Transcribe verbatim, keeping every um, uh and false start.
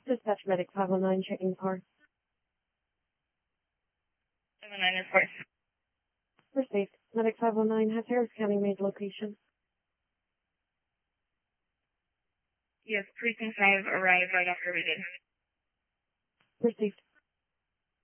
Dispatch Medic five oh nine checking car. seven nine report. Received. Medic five oh nine has Harris County made location. Yes, precinct five arrived right after we did. Received.